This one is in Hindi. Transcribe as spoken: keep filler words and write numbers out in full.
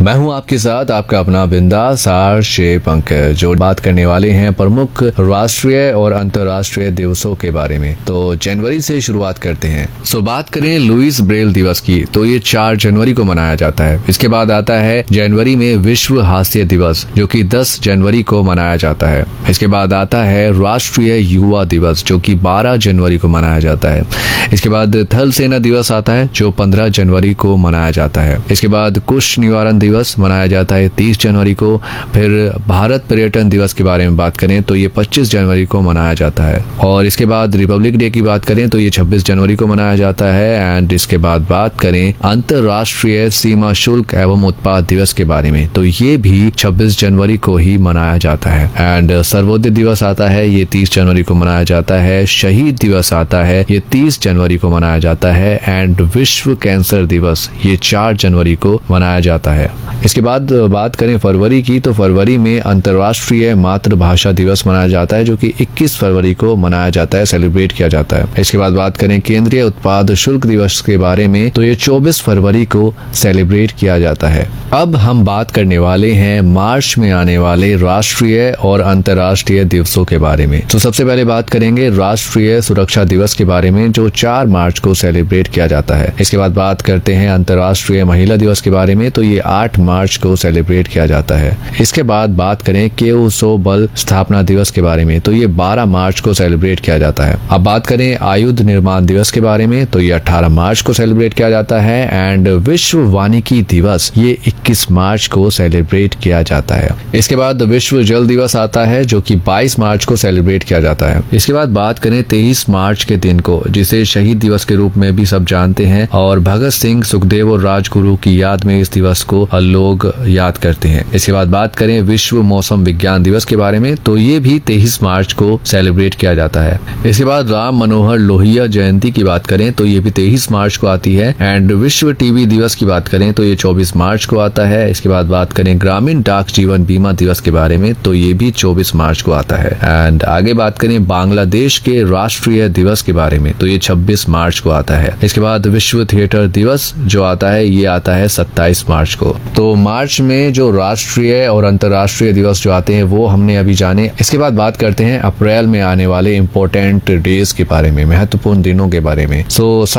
मैं हूं आपके साथ आपका अपना बिंदास आरजे पंकज, जो बात करने वाले हैं प्रमुख राष्ट्रीय और अंतर्राष्ट्रीय दिवसों के बारे में। तो जनवरी से शुरुआत करते हैं। सो बात करें लुईस ब्रेल दिवस की, तो ये चार जनवरी को मनाया जाता है। इसके बाद आता है जनवरी में विश्व हास्य दिवस, जो कि दस जनवरी को मनाया जाता है। इसके बाद आता है राष्ट्रीय युवा दिवस, जो कि बारह जनवरी को मनाया जाता है। इसके बाद थल सेना दिवस आता है, जो पंद्रह जनवरी को मनाया जाता है। इसके बाद कुष्ठ निवारण दिवस मनाया जाता है तीस जनवरी को। फिर भारत पर्यटन दिवस के बारे में बात करें तो ये पच्चीस जनवरी को मनाया जाता है। और इसके बाद रिपब्लिक डे की बात करें तो ये छब्बीस जनवरी को मनाया जाता है। एंड इसके बाद बात करें अंतर्राष्ट्रीय सीमा शुल्क एवं उत्पाद दिवस के बारे में, तो ये भी छब्बीस जनवरी को ही मनाया जाता है। एंड सर्वोदय दिवस आता है, ये तीस जनवरी को मनाया जाता है। शहीद दिवस आता है, ये तीस जनवरी को मनाया जाता है। एंड विश्व कैंसर दिवस ये चार जनवरी को मनाया जाता है। इसके बाद बात करें फरवरी की, तो फरवरी में अंतर्राष्ट्रीय मातृभाषा दिवस मनाया जाता है, जो कि इक्कीस फरवरी को मनाया जाता है, सेलिब्रेट किया जाता है। इसके बाद बात करें केंद्रीय उत्पाद शुल्क दिवस के बारे में, तो ये चौबीस फरवरी को सेलिब्रेट किया जाता है। अब हम बात करने वाले हैं मार्च में आने वाले राष्ट्रीय और अंतर्राष्ट्रीय दिवसों के बारे में। तो सबसे पहले बात करेंगे राष्ट्रीय सुरक्षा दिवस के बारे में, जो चार मार्च को सेलिब्रेट किया जाता है। इसके बाद बात करते हैं अंतर्राष्ट्रीय महिला दिवस के बारे में, तो ये आठ मार्च को सेलिब्रेट किया जाता है। इसके बाद बात करें केओसो बल स्थापना दिवस के बारे में, तो ये बारह मार्च को सेलिब्रेट किया जाता है। अब बात करें आयुध निर्माण दिवस के बारे में, तो ये अठारह मार्च को सेलिब्रेट किया जाता है। एंड विश्व वानिकी दिवस ये इक्कीस मार्च को सेलिब्रेट किया जाता है। इसके बाद विश्व जल दिवस आता है, जो कि बाईस मार्च को सेलिब्रेट किया जाता है। इसके बाद बात करें तेईस मार्च के दिन को, जिसे शहीद दिवस के रूप में भी सब जानते हैं, और भगत सिंह, सुखदेव और राजगुरु की याद में इस दिवस को लोग याद करते हैं। इसके बाद बात करें विश्व मौसम विज्ञान दिवस के बारे में, तो ये भी तेईस मार्च को सेलिब्रेट किया जाता है। इसके बाद राम मनोहर लोहिया जयंती की बात करें तो ये भी तेईस मार्च को आती है। एंड विश्व टीबी दिवस की बात करें तो ये चौबीस मार्च को आता है। इसके बाद बात करें ग्रामीण डाक जीवन बीमा दिवस के बारे में, तो ये भी चौबीस मार्च को आता है। एंड आगे बात करें बांग्लादेश के राष्ट्रीय दिवस के बारे में, तो ये छब्बीस मार्च को आता है। इसके बाद विश्व थिएटर दिवस जो आता है, ये आता है सत्ताईस मार्च को। तो मार्च में जो राष्ट्रीय और अंतर्राष्ट्रीय दिवस जो आते हैं वो हमने अभी जाने। इसके बाद बात करते हैं अप्रैल में आने वाले इम्पोर्टेंट डेज के बारे में, महत्वपूर्ण दिनों के बारे में। सो